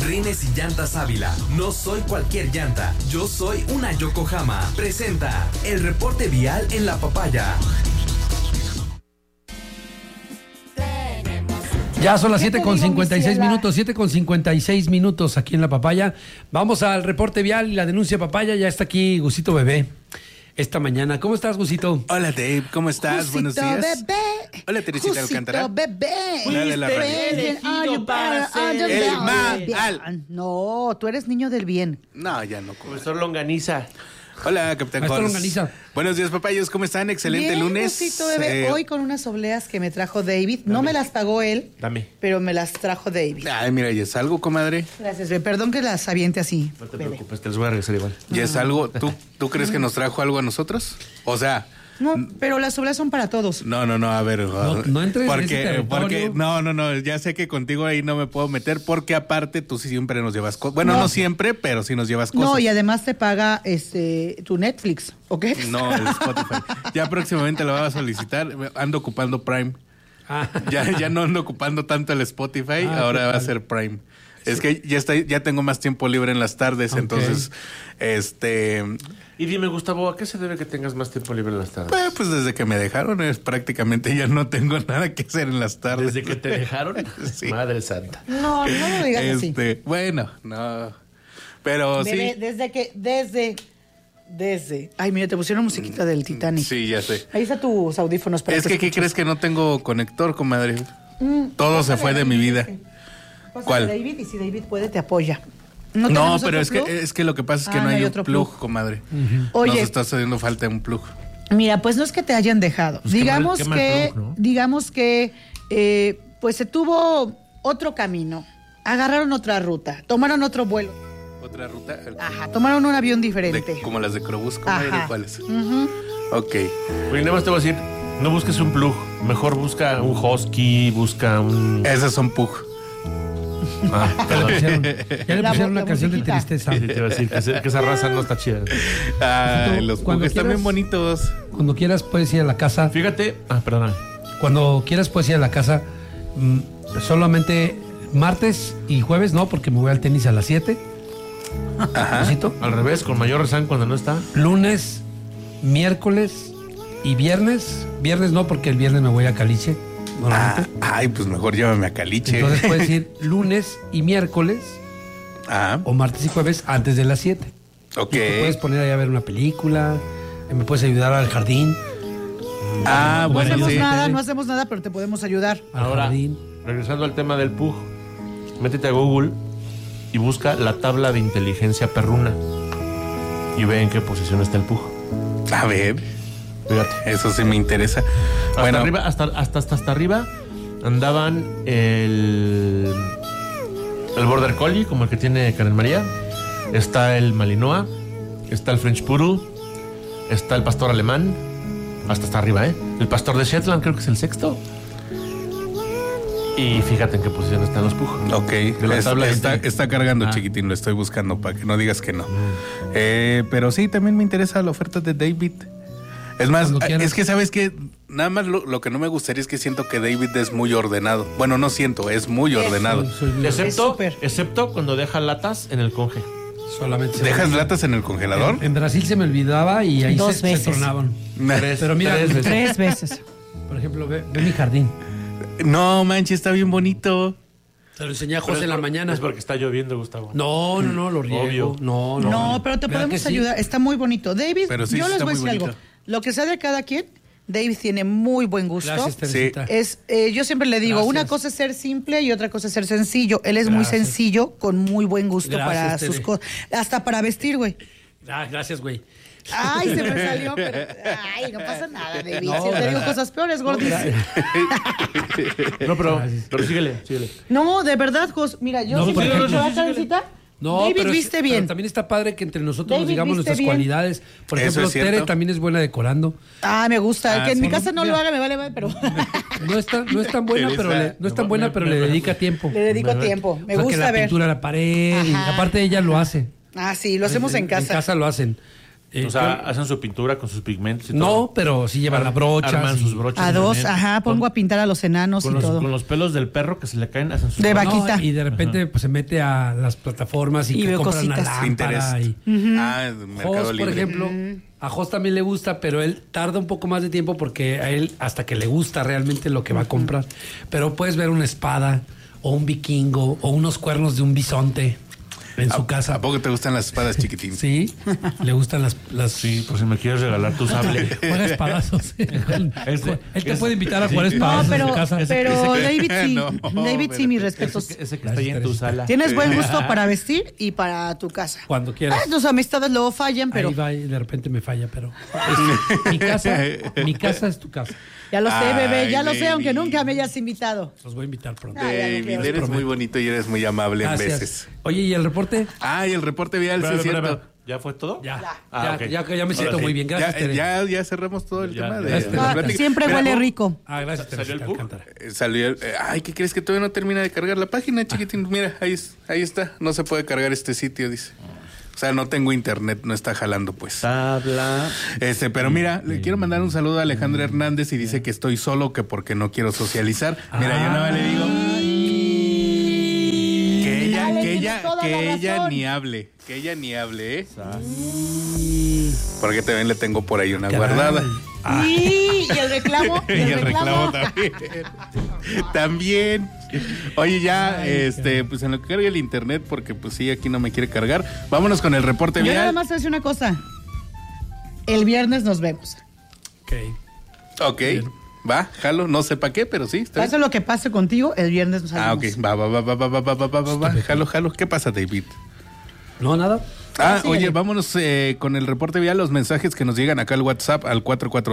Rines y Llantas Ávila. No soy cualquier llanta, yo soy una Yokohama. Presenta el reporte vial en La Papaya. Ya son las 7:56 minutos, 7:56 minutos aquí en La Papaya. Vamos al reporte vial y la denuncia Papaya. Ya está aquí Gusito Bebé esta mañana. ¿Cómo estás, Gusito? Hola, Dave. ¿Cómo estás? Gusito Buenos días. Bebé. Hola, Teresita Alcántara. Bebé. La de la radio. El mal. No, tú eres niño del bien. No, ya no. Profesor Longaniza. Hola, Capitán Maestro Holmes. Longaniza. Buenos días, papayos. ¿Cómo están? Excelente Bien, lunes. Gusito Bebé. Hoy con unas obleas que me trajo David. No me las pagó él, Dame. pero me las trajo David. Ay, mira, ya es algo, comadre. Gracias, bebé. Perdón que las aviente así. No te bebé. preocupes, te los voy a regresar igual. Ya es algo. ¿Tú crees que nos trajo algo a nosotros? O sea, No, pero las obleas son para todos. no, a ver. No entres en ese territorio. No, ya sé que contigo ahí no me puedo meter porque aparte tú sí siempre nos llevas cosas. Bueno, no siempre, pero sí nos llevas cosas. No, y además te paga tu Netflix, ¿ok? No, el Spotify. Ya próximamente lo voy a solicitar. Ando ocupando Prime. Ya no ando ocupando tanto el Spotify, ahora va a ser Prime. Es que ya tengo más tiempo libre en las tardes, entonces, Y dime, Gustavo, ¿a qué se debe que tengas más tiempo libre en las tardes? pues desde que me dejaron, prácticamente ya no tengo nada que hacer en las tardes. ¿Desde que te dejaron? Sí. Madre santa. No lo digas así. Bueno, no. Pero Bebé, sí. desde. Ay, mira, te pusieron musiquita del Titanic. Sí, ya sé. Ahí está tus audífonos para Es que, ¿qué escuches. crees que no tengo conector, comadre? Todo se fue de mi vida. Pásale ¿Cuál? a David, y si David puede, te apoya. No, No, tenemos pero otro plug? es que lo que pasa es que Ah, no hay un otro plug, comadre. Oye. Nos está haciendo falta un plug. Mira, pues no es que te hayan dejado. Pues digamos qué mal que, plug, ¿no? pues se tuvo otro camino. Agarraron otra ruta, tomaron otro vuelo. Otra ruta. Ajá, tomaron un avión diferente. Como las de Crobús, comadre. Ajá. ¿Cuáles? Ujú. Ok. Oye, nada más te voy a decir, no busques un plug. Mejor busca un husky, busca un... Esos son pug. Perdón. Ya le La pusieron una la canción de musiquita. tristeza. Sí, te iba a decir que esa raza no está chida. Ay, los Cuando pug están bien quieras. bonitos. Cuando quieras puedes ir a la casa. Fíjate... perdóname. Cuando quieras puedes ir a la casa. Solamente martes y jueves, no, porque me voy al tenis a las 7. Gusito. Al revés, con mayor razón cuando no está. Lunes, miércoles y viernes. Viernes no, porque el viernes me voy a Caliche. Normalmente. Ay, pues mejor llévame a Caliche. Entonces puedes ir lunes y miércoles Ah, o martes y jueves antes de las 7. ok. Y te puedes poner ahí a ver una película, me puedes ayudar al jardín. Ah, No bueno, hacemos sí. nada, no hacemos nada, pero te podemos ayudar. Al Ahora, jardín. regresando al tema del PUG, métete a Google y busca la tabla de inteligencia perruna y ve en qué posición está el PUG. A ver, Fíjate. eso sí me interesa. Hasta Bueno, arriba, hasta arriba andaban el Border Collie, como el que tiene Karen María. Está el Malinois, está el French Poodle, está el pastor alemán, hasta arriba, ¿eh? El pastor de Shetland creo que es el sexto. Y fíjate en qué posición están los PUG. ok. De la tabla de Está, inte- está cargando, Ah. chiquitín, lo estoy buscando para que no digas que no. Pero sí, también me interesa la oferta de David. Es más, Cuando quieras. es que sabes que nada más lo que no me gustaría es que siento que David es muy ordenado. Bueno, no siento, es muy ordenado. Soy muy- súper. Excepto cuando deja latas en el conge. solamente se ¿Dejas me- latas en el congelador? En Brasil se me olvidaba y ahí Dos se veces. tronaban. Tres- Pero mira, tres veces. 3 veces. por ejemplo, ve mi jardín. No, manches, está bien bonito. Se lo enseñé a Pero José en la mañana. Es porque está lloviendo, Gustavo. No, lo riego. Obvio. No, pero te ¿Verdad podemos que sí? ayudar. Está muy bonito. David, Pero sí, yo sí les está voy a muy decir algo. bonito. Lo que sea de cada quien, David tiene muy buen gusto. Gracias, Teresita. Yo siempre le digo, Gracias. una cosa es ser simple y otra cosa es ser sencillo. Él es muy Gracias. sencillo, con muy buen gusto Gracias, para Tere. sus cosas. Hasta para vestir, güey. Gracias, güey. Ay, se me salió, pero... Ay, no pasa nada, David. No, Si te digo gracias. cosas peores, gordis. No, pero Gracias. síguele. No, de verdad, Jos. Mira, yo No, siempre por he dicho, ejemplo, ¿ah, Karencita? No, David pero viste pero bien. también está padre que entre nosotros nos David digamos viste nuestras bien. cualidades. Por Eso ejemplo, es cierto. Tere también es buena decorando. Ah, me gusta. Ah, que en mi sí. casa no Mira. lo haga, me vale, pero No es tan buena, Teresa, pero le, no es tan buena, pero le dedica tiempo. le dedico tiempo. Me O sea, que gusta la ver. pintura a la pared, y Ajá. aparte ella lo hace. Ah, sí, lo hacemos en casa. En casa lo hacen. O sea, hacen su pintura con sus pigmentos y todo. No, pero sí llevan la brocha. Arman sus brochas. A dos, también. pongo a pintar a los enanos y todo. Con los pelos del perro que se le caen, hacen sus De brochas. vaquita. Y de repente pues se mete a las plataformas y que veo compran una cositas. lámpara. Pinterest. Mercado Jos, por Libre. ejemplo, a Jos también le gusta, pero él tarda un poco más de tiempo porque a él hasta que le gusta realmente lo que va a comprar. Pero puedes ver una espada o un vikingo o unos cuernos de un bisonte en su casa. ¿A poco te gustan las espadas, chiquitín? Sí, le gustan las... Sí, por si me quieres regalar tu sable. Juega espadazos. Él te puede invitar a jugar No, espadazos en su casa. pero David sí. No, David sí, mis respetos. Ese que está ahí en tu sala. Tienes buen gusto para vestir y para tu casa. Cuando quieras. Tus amistades luego fallan, pero Ahí va y de repente me falla, pero mi casa es tu casa. ya lo sé, bebé, ya lo sé, David. aunque nunca me hayas invitado. Los voy a invitar pronto. David, eres muy bonito y eres muy amable en veces. Oye, ¿y el reporte? Y el reporte vial, sí es cierto. ¿Ya fue todo? Ya, ok. ya me siento Ahora sí. muy bien. Gracias, Tere. Ya cerramos todo el Ya, tema ya. de la plática. Siempre Mira, huele rico. Gracias, ¿Salió Teresita el bug? Alcántara. Salió el... ¿qué crees que todavía no termina de cargar la página, chiquitín? Mira, ahí está. No se puede cargar este sitio, dice. O sea, no tengo internet, no está jalando, pues. Tabla. Pero mira, le quiero mandar un saludo a Alejandra Hernández y dice que estoy solo, que porque no quiero socializar. Mira, yo nada más le digo que ella ni hable, ¿eh? Porque también le tengo por ahí una guardada. Y el reclamo. Y el reclamo también. Oye, ya, pues en lo que cargue el internet, porque pues sí, aquí no me quiere cargar. Vámonos con el reporte Yo vial. nada más te voy a decir una cosa. El viernes nos vemos. Ok, va, jalo, no sé para qué, pero sí. Está Pase bien. lo que pase contigo, el viernes nos salimos. Ok, va, jalo. ¿Qué pasa, David? No, nada. Oye, vámonos con el reporte vial, los mensajes que nos llegan acá al WhatsApp al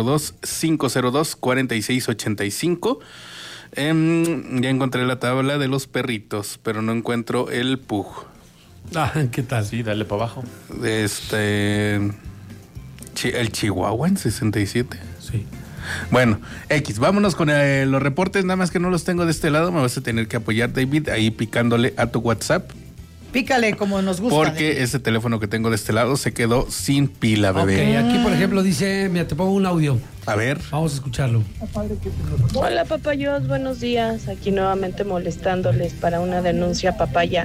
442-502-4685. Ya encontré la tabla de los perritos, pero no encuentro el pug. ¿Qué tal? Sí, dale para abajo. El Chihuahua en 67. Sí. Bueno, vámonos con los reportes, nada más que no los tengo de este lado, me vas a tener que apoyar, David, ahí picándole a tu WhatsApp. Pícale como nos gusta. Porque ese teléfono que tengo de este lado se quedó sin pila, bebé. Ok, aquí por ejemplo dice, mira, te pongo un audio. A ver. Vamos a escucharlo. Hola papayos, buenos días. Aquí nuevamente molestándoles para una denuncia papaya.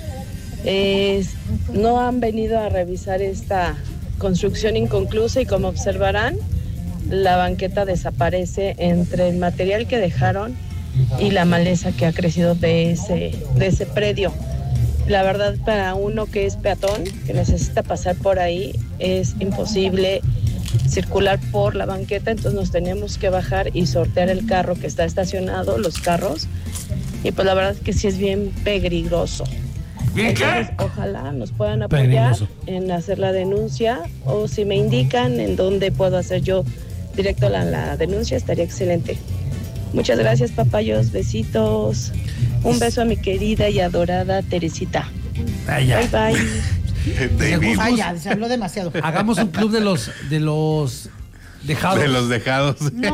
No han venido a revisar esta construcción inconclusa y como observarán, la banqueta desaparece entre el material que dejaron y la maleza que ha crecido de ese predio. La verdad, para uno que es peatón, que necesita pasar por ahí, es imposible circular por la banqueta, entonces nos tenemos que bajar y sortear el carro que está estacionado, los carros, y pues la verdad es que sí es bien peligroso. Entonces, ojalá nos puedan apoyar Peligroso. en hacer la denuncia, o si me indican en dónde puedo hacer yo directo la denuncia, estaría excelente. Muchas gracias, papayos, besitos. Un beso a mi querida y adorada Teresita. Ya. Bye, bye. David, Ya, se habló demasiado. Hagamos un club de los dejados. de los dejados.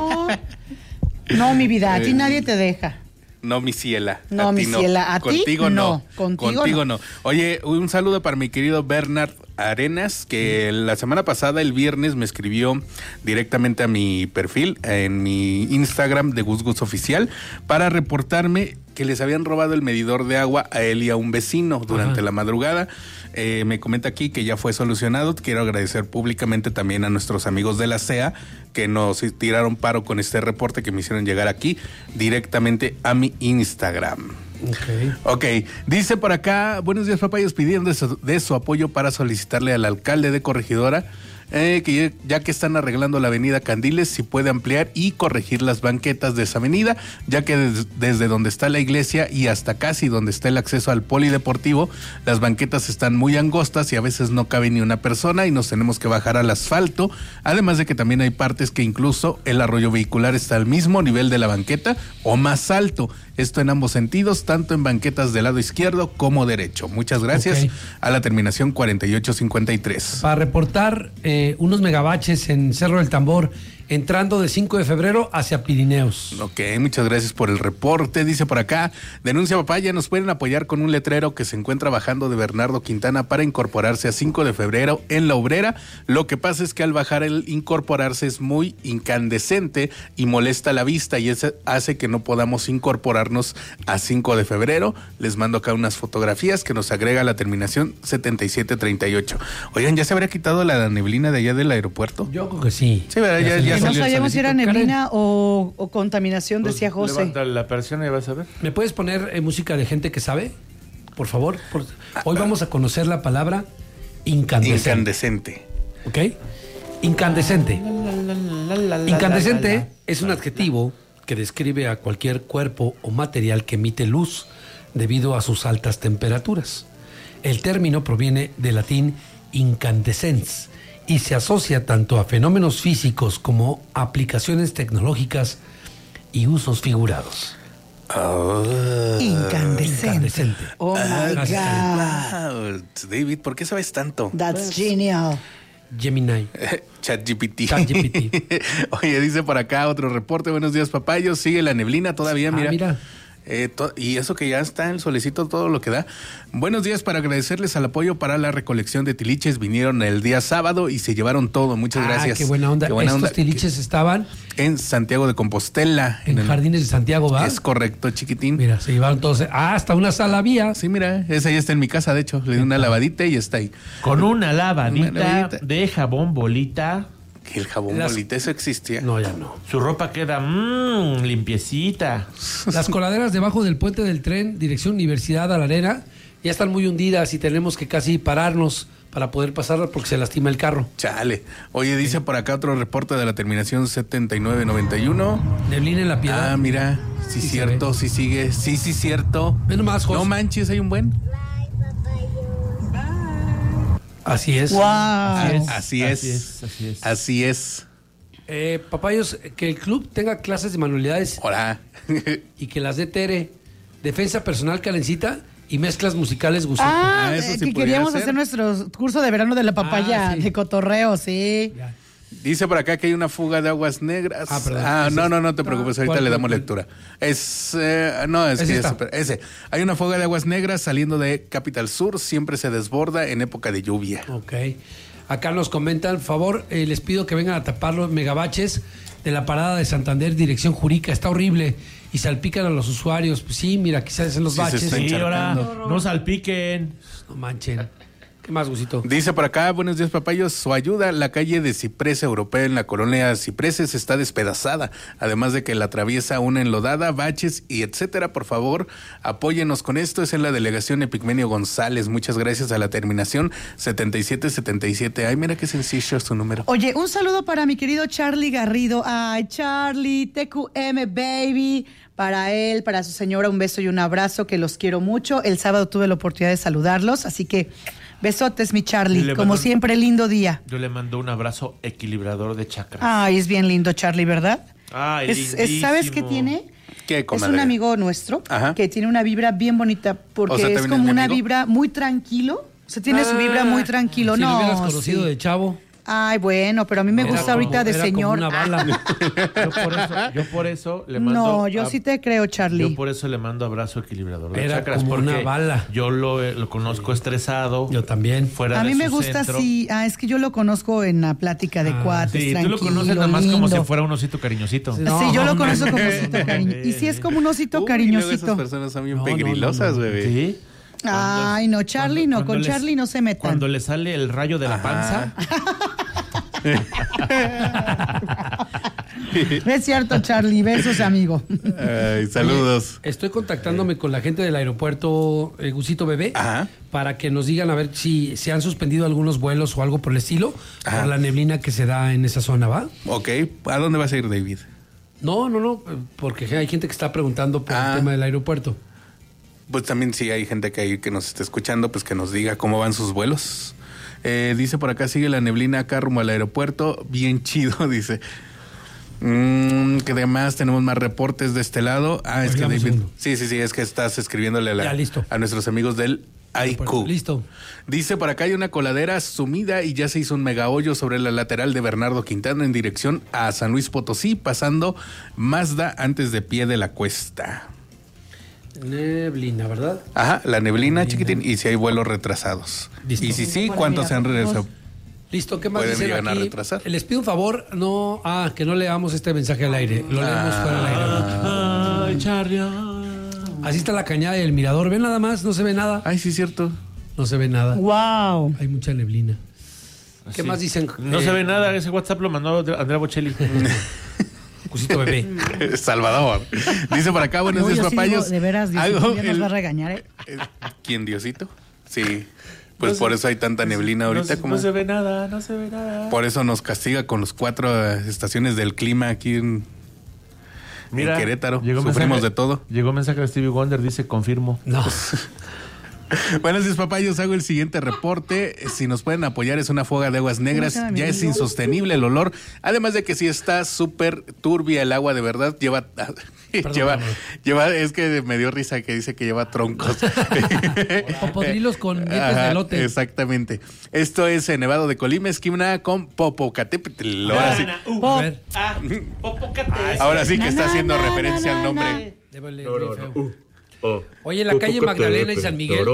No, mi vida, a ti nadie te deja. No, mi ciela. No, mi ciela, a ti Contigo no. Contigo no. Oye, un saludo para mi querido Bernard Arenas, que la semana pasada, el viernes, me escribió directamente a mi perfil, en mi Instagram de Gus Gus Oficial, para reportarme que les habían robado el medidor de agua a él y a un vecino durante la madrugada. Me comenta aquí que ya fue solucionado. Quiero agradecer públicamente también a nuestros amigos de la CEA que nos tiraron paro con este reporte, que me hicieron llegar aquí directamente a mi Instagram. Ok, dice por acá, buenos días papayos, pidiendo de su apoyo para solicitarle al alcalde de Corregidora que ya que están arreglando la avenida Candiles, si puede ampliar y corregir las banquetas de esa avenida, ya que desde donde está la iglesia y hasta casi donde está el acceso al polideportivo, las banquetas están muy angostas y a veces no cabe ni una persona y nos tenemos que bajar al asfalto, además de que también hay partes que incluso el arroyo vehicular está al mismo nivel de la banqueta o más alto, esto en ambos sentidos, tanto en banquetas del lado izquierdo como derecho. Muchas gracias. A la terminación 4853. Para reportar unos megabaches en Cerro del Tambor entrando de 5 de febrero hacia Pirineos. Ok, muchas gracias por el reporte. Dice por acá, denuncia papaya, nos pueden apoyar con un letrero que se encuentra bajando de Bernardo Quintana para incorporarse a 5 de febrero en La Obrera. Lo que pasa es que al bajar el incorporarse es muy incandescente y molesta la vista y eso hace que no podamos incorporarnos a 5 de febrero. Les mando acá unas fotografías que nos agrega la terminación 7738. Oigan, ¿ya se habría quitado la neblina de allá del aeropuerto? Yo creo que sí. Sí, ¿verdad? Ya no salió el sabíamos si era solecito. neblina o contaminación, decía José. Levanta la persiana y vas a ver. ¿Me puedes poner música de gente que sabe? Por favor. Hoy vamos a conocer la palabra incandescente. Incandescente. ¿Ok? Incandescente. Incandescente es un adjetivo que describe a cualquier cuerpo o material que emite luz debido a sus altas temperaturas. El término proviene del latín incandescens y se asocia tanto a fenómenos físicos como a aplicaciones tecnológicas y usos figurados. Incandescente. Oh my Gracias, God. Wow. David, ¿por qué sabes tanto? That's genial. Gemini. ChatGPT. ChatGPT. Oye, dice por acá otro reporte. Buenos días, papayos. Sigue la neblina todavía, mira. Mira. Y eso que ya está el solecito, todo lo que da. Buenos días, para agradecerles al apoyo para la recolección de tiliches. Vinieron el día sábado y se llevaron todo. Muchas gracias. Qué buena onda. Estos onda. tiliches estaban En Santiago de Compostela. en Jardines de Santiago, ¿va? Es correcto, chiquitín. Mira, se llevaron todos. Hasta una sala había. Sí, mira, esa ya está en mi casa, de hecho. Le di una lavadita y está ahí. Con una lavadita, Una lavadita. de jabón bolita. Que el jabón Las- bolita, eso existía. No, ya no. Su ropa queda limpiecita. Las coladeras debajo del puente del tren, dirección Universidad a la Arena, ya están muy hundidas y tenemos que casi pararnos para poder pasar porque se lastima el carro. Chale. Oye, dice por acá otro reporte de la terminación 7991. Neblina en la Piedad. Ah, mira, sí, Sí se cierto, ve. sí sigue, sí, cierto. Ve nomás, Jos. No manches, hay un buen. Así es. Wow. Así es. Así es. Así es. Papayos, que el club tenga clases de manualidades Hola. y que las dé Tere. Defensa personal Calencita y mezclas musicales Gusito. Ah, eso sí que pudiera queríamos ser. hacer nuestro curso de verano de la papaya, sí. de cotorreo, sí. Ya. Dice por acá que hay una fuga de aguas negras. Perdón. No te preocupes, ahorita ¿Cuál, le damos cuál? lectura. Es esta. ese. Hay una fuga de aguas negras saliendo de Capital Sur, siempre se desborda en época de lluvia. Ok. Acá nos comentan, favor, les pido que vengan a tapar los megabaches de la parada de Santander, dirección Jurica. Está horrible y salpican a los usuarios. Pues sí, mira, quizás en los Sí, se baches. está Sí, ahora encharcando. no salpiquen. No manchen. ¿Qué más, Gusito? Dice por acá, buenos días, papayos. Su ayuda, la calle de Ciprés Europea en la colonia Cipreses está despedazada. Además de que la atraviesa una enlodada, baches y etcétera. Por favor, apóyenos con esto. Es en la delegación Epigmenio González. Muchas gracias a la terminación 7777. Ay, mira qué sencillo es su número. Oye, un saludo para mi querido Charlie Garrido. Ay, Charlie, TQM baby. Para él, para su señora, un beso y un abrazo, que los quiero mucho. El sábado tuve la oportunidad de saludarlos, así que besotes, mi Charlie. Le Como mando- siempre, lindo día. Yo le mando un abrazo equilibrador de chakras. Ay, es bien lindo, Charlie, ¿verdad? Ay, ¿Sabes qué lindísimo. tiene? ¿Qué, Es comadre? un amigo nuestro Ajá. que tiene una vibra bien bonita porque O sea, es ¿también como es mi una amigo? vibra muy tranquilo. O sea, tiene su vibra muy tranquilo. Si no, lo hubieras conocido sí. de chavo. Ay, bueno, pero a mí me Era gusta como- ahorita de era como señor. una bala. Yo por eso le mando. No, yo sí te creo, Charlie. Yo por eso le mando abrazo equilibrador de Era chakras. como porque una bala. Yo lo conozco estresado. Yo también. Fuera A de mí me su gusta centro. así. Es que yo lo conozco en la plática de cuates, Sí, tú tranquilo, lo conoces nada más como lindo. si fuera un osito cariñosito. Sí. Sí, No, yo lo hombre. conozco como osito cariño. Y sí es como un osito Uy, luego cariñosito. esas personas son bien No, pegrilosas, no, no. bebé. Sí. Ay, no, Charlie no. Con Charlie no se metan. Cuando le sale el rayo de la panza. Es cierto, Charlie. Besos, amigo. Ay, saludos. Estoy contactándome con la gente del aeropuerto Gusito Bebé Ajá. para que nos digan a ver si se han suspendido algunos vuelos o algo por el estilo Ajá. por la neblina que se da en esa zona, ¿va? Ok, ¿a dónde vas a ir, David? No, porque hay gente que está preguntando por el tema del aeropuerto. Pues también si hay gente que nos está escuchando, pues que nos diga cómo van sus vuelos. Dice por acá, sigue la neblina acá rumbo al aeropuerto. Bien chido, dice. Que además tenemos más reportes de este lado. Es que Oigamos David. uno. Sí, es que estás escribiéndole Ya, listo. a nuestros amigos del IQ. Listo. Dice, por acá hay una coladera sumida y ya se hizo un mega hoyo sobre la lateral de Bernardo Quintana en dirección a San Luis Potosí, pasando Mazda antes de Pie de la Cuesta. Neblina, ¿verdad? Ajá, la neblina, chiquitín, y si hay vuelos retrasados. Listo. Y si sí, ¿cuántos se han regresado? Listo, ¿qué más ¿Pueden dicen llegar a aquí? retrasar? Les pido un favor, que no leamos este mensaje al aire. Lo leemos fuera del aire. Ay, Charlie. Así está la cañada y el mirador. ¿Ven nada más? No se ve nada. Ay, sí, cierto. No se ve nada. Wow. Hay mucha neblina. ¿Qué más dicen? No se ve nada. Ese WhatsApp lo mandó Andrea Bocelli. Cusito bebé. Salvador. Dice por acá, buenos días, papayos. De veras, Diosito ya nos va a regañar. ¿Quién, Diosito? Sí. Pues por eso hay tanta neblina ahorita. No se ve nada, no se ve nada. Por eso nos castiga con los 4 estaciones del clima aquí en Querétaro. Sufrimos de todo. Llegó mensaje de Stevie Wonder, dice, confirmo. No. Buenos días, papayos. Hago el siguiente reporte. Si nos pueden apoyar, es una fuga de aguas negras. Ya es insostenible el olor. Además de que sí está súper turbia el agua, de verdad. Lleva, es que me dio risa que dice que lleva troncos. Popodrilos con dientes de elote. Exactamente. Esto es en Nevado de Colima, esquina con Popocatépetl. Ahora sí, ahora sí que está haciendo referencia al nombre. Oye, en la calle Magdalena y San Miguel.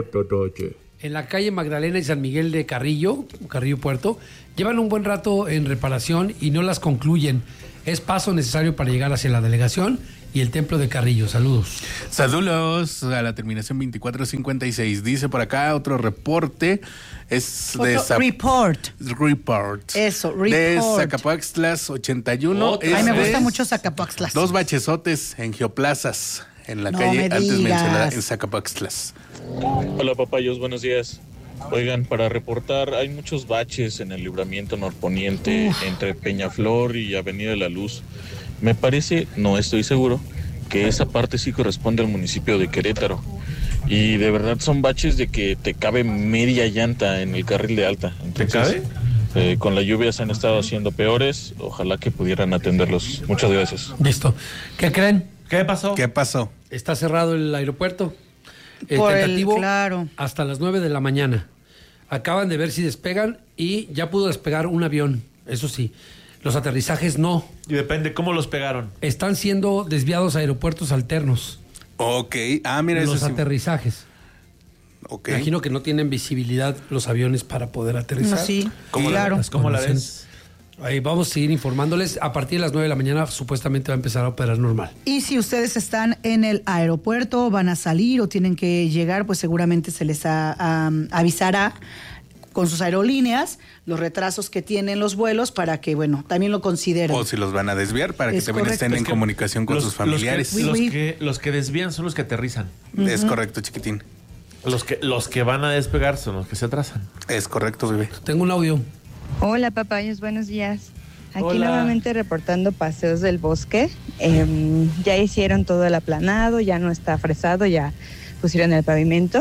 En la calle Magdalena y San Miguel de Carrillo Puerto, llevan un buen rato en reparación y no las concluyen. Es paso necesario para llegar hacia la delegación y el templo de Carrillo. Saludos. Saludos a la terminación 2456. Dice por acá otro reporte. Es de Report. Eso, report. De Zacapoaxtlas 81. Ay, me gusta mucho Zacapoaxtlas. 2 bachesotes en geoplazas. En la No calle me antes digas. mencionada en Zacapoaxtlas. Hola papayos, buenos días. Oigan, para reportar, hay muchos baches en el libramiento norponiente entre Peñaflor y Avenida de la Luz. Me parece, no estoy seguro, que esa parte sí corresponde al municipio de Querétaro. Y de verdad son baches de que te cabe media llanta en el carril de alta. Entonces, ¿te cabe? Con la lluvia se han estado haciendo peores. Ojalá que pudieran atenderlos. Muchas gracias. Listo. ¿Qué creen? ¿Qué pasó? ¿Qué pasó? Está cerrado el aeropuerto. Por Tentativo claro. hasta las 9 de la mañana. Acaban de ver si despegan y ya pudo despegar un avión. Eso sí, los aterrizajes no. Y depende cómo los pegaron. Están siendo desviados a aeropuertos alternos. Ok. Mira, Los eso sí. aterrizajes. Ok. Imagino que no tienen visibilidad los aviones para poder aterrizar. No, sí, ¿Cómo claro. ¿Cómo la ves? Ahí vamos a seguir informándoles. A partir de las 9 de la mañana supuestamente va a empezar a operar normal. Y si ustedes están en el aeropuerto, van a salir o tienen que llegar, pues seguramente se les avisará con sus aerolíneas los retrasos que tienen los vuelos para que, bueno, también lo consideren. O si los van a desviar para que Es también correcto. estén en Es que comunicación con sus familiares. Los que desvían son los que aterrizan. Es correcto, chiquitín. Los que van a despegar son los que se atrasan. Es correcto, bebé. Tengo un audio. Hola papayos, buenos días. Aquí Hola. nuevamente reportando paseos del bosque. Ya hicieron todo el aplanado, ya no está fresado, ya pusieron el pavimento.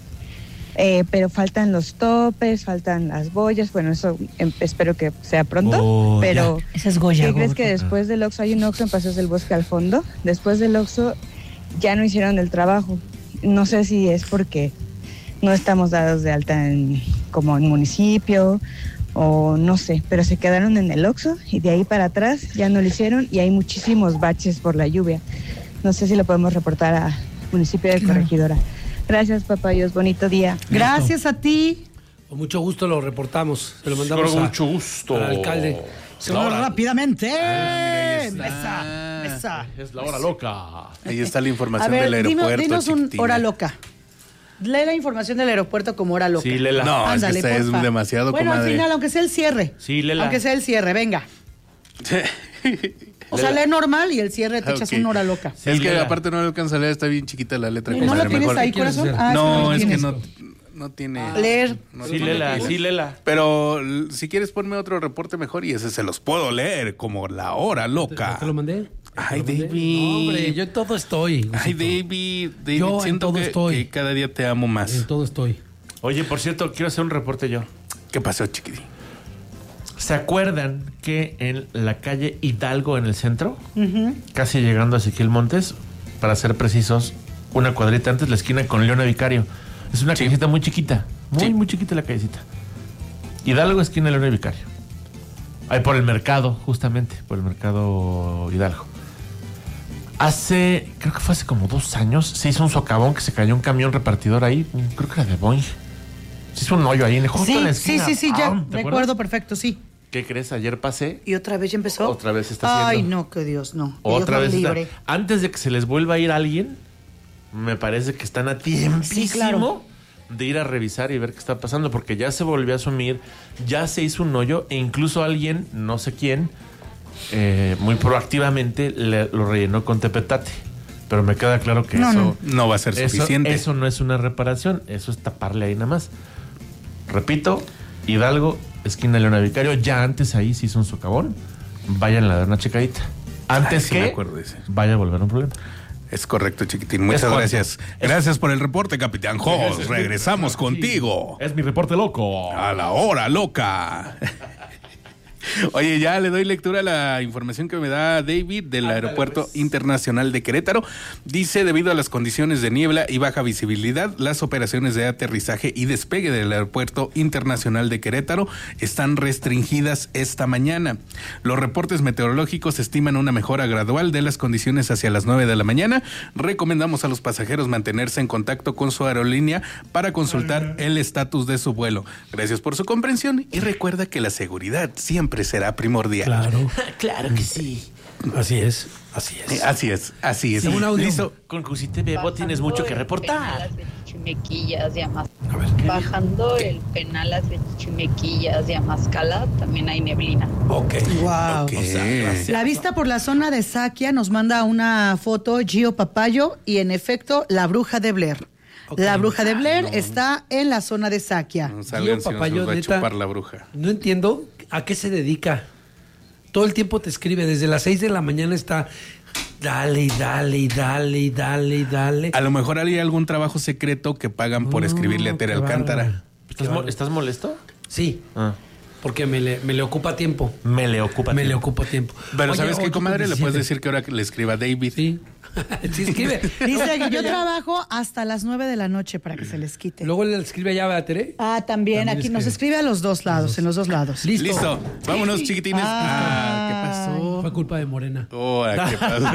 Pero faltan los topes, faltan las boyas. Bueno, eso espero que sea pronto. Pero Esa es Goya. ¿qué crees que después del Oxxo, hay un Oxxo en Paseos del Bosque al fondo? Después del Oxxo ya no hicieron el trabajo. No sé si es porque no estamos dados de alta como en municipio o no sé, pero se quedaron en el Oxxo y de ahí para atrás ya no lo hicieron y hay muchísimos baches por la lluvia. No sé si lo podemos reportar al municipio de Corregidora. Gracias, papayos. Bonito día. Gracias a ti. Con mucho gusto lo reportamos. Se lo mandamos Con mucho gusto. al alcalde. Rápidamente. Mira, Mesa. Es la hora loca. Ahí está la A información ver, del aeropuerto. dinos un chiquitina. hora loca. Lee la información del aeropuerto como hora loca. Sí, Lela. No, Ándale, es que esta es porfa. demasiado, Bueno, comadre. al final, aunque sea el cierre. Sí, Lela. Aunque sea el cierre, venga. O sea, lee normal y el cierre te echas Ok. una hora loca. Sí, es que Lela. aparte no le alcanza a leer, está bien chiquita la letra. ¿Y no comadre, lo tienes mejor. ahí, ¿Qué quieres corazón? hacer? No, es que tienes. no tiene. Leer. no Sí, tiene Lela, pilas. sí, Lela. Pero si quieres ponme otro reporte mejor y ese se los puedo leer como la hora loca. ¿Te lo mandé? Ay, ¿Te lo mandé? David. No, hombre, yo en todo estoy. Ay, Gusito. David, Yo en siento todo que, estoy. que cada día te amo En más. todo estoy. Oye, por cierto, quiero hacer un reporte yo. ¿Qué pasó, chiquitín? ¿Se acuerdan que en la calle Hidalgo, en el centro, casi llegando a Ezequiel Montes, para ser precisos, una cuadrita antes, la esquina con Leona Vicario, Es una callecita muy chiquita. Muy chiquita la callecita. Hidalgo, esquina León y Vicario. Ahí por el mercado, justamente. Por el mercado Hidalgo. Creo que fue hace como 2 años, se hizo un socavón que se cayó un camión repartidor ahí. Creo que era de Boeing. Se hizo un hoyo ahí justo en la esquina. Sí, ya. Recuerdo perfecto, sí. ¿Qué crees? Ayer pasé. ¿Y otra vez ya empezó? Otra vez está haciendo. Ay, no, que Dios, no. Otra Dios vez libre. Antes de que se les vuelva a ir alguien, me parece que están a tiempísimo de ir a revisar y ver qué está pasando, porque ya se volvió a asumir, ya se hizo un hoyo e incluso alguien, no sé quién, muy proactivamente lo rellenó con tepetate. Pero me queda claro que eso no va a ser suficiente. Eso no es una reparación, eso es taparle ahí nada más. Repito, Hidalgo, esquina León y Vicario, ya antes ahí se hizo un socavón. Vayan a dar una checadita. Antes que vaya a volver un problema. Es correcto, chiquitín. Muchas gracias. Gracias por el reporte, Capitán Jos. Regresamos contigo. Es mi reporte loco. A la hora loca. Oye, ya le doy lectura a la información que me da David del Aeropuerto Internacional de Querétaro. Dice, debido a las condiciones de niebla y baja visibilidad, las operaciones de aterrizaje y despegue del Aeropuerto Internacional de Querétaro están restringidas esta mañana. Los reportes meteorológicos estiman una mejora gradual de las condiciones hacia las 9 de la mañana. Recomendamos a los pasajeros mantenerse en contacto con su aerolínea para consultar el estatus de su vuelo. Gracias por su comprensión y recuerda que la seguridad siempre será primordial. Claro. Claro que sí. Así es. Así es. Un audio. Listo. Con Cusite Bebo tienes mucho que reportar. Chimequillas y bajando el penal hacia Chimequillas y Amascala también hay neblina. Ok. Wow. Okay. La vista por la zona de Saquia nos manda una foto Gio Papayo y en efecto la bruja de Blair. Okay. La bruja de Blair está en la zona de Saquia. No salgan, si nos va a chupar la bruja. No entiendo a qué se dedica. Todo el tiempo te escribe, desde las 6 de la mañana está dale. A lo mejor hay algún trabajo secreto que pagan por escribirle a Tere Alcántara. ¿Estás molesto? Sí. Porque me le ocupa tiempo. Me le ocupa tiempo. Pero ¿sabes qué, comadre? Le puedes decir que ahora le escriba a David. Sí. Sí, escribe. Dice que yo trabajo hasta las 9 de la noche para que se les quite. Luego le escribe allá a Tere. También aquí nos escribe a los dos lados, en los dos lados. Listo. Vámonos, chiquitines. ¿Qué pasó? Fue culpa de Morena. ¿Qué pasó?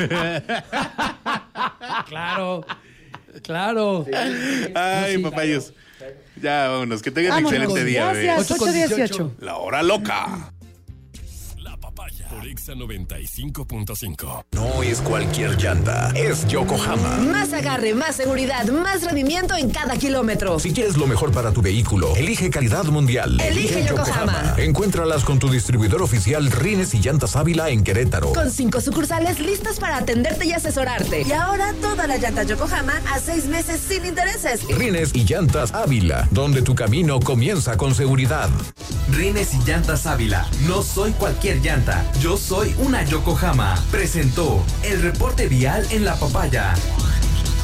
Claro. Ay, papayos. Ya, vámonos. Que tengan excelente día. Gracias. 8:18. La hora loca. Por Exa 95.5. No es cualquier llanta, es Yokohama. Más agarre, más seguridad, más rendimiento en cada kilómetro. Si quieres lo mejor para tu vehículo, elige calidad mundial. Elige Yokohama. Encuéntralas con tu distribuidor oficial Rines y Llantas Ávila en Querétaro. Con 5 sucursales listas para atenderte y asesorarte. Y ahora toda la llanta Yokohama a 6 meses sin intereses. Rines y Llantas Ávila, donde tu camino comienza con seguridad. Rines y Llantas Ávila. No soy cualquier llanta. Yo soy una Yokohama. Presentó el reporte vial en La Papaya.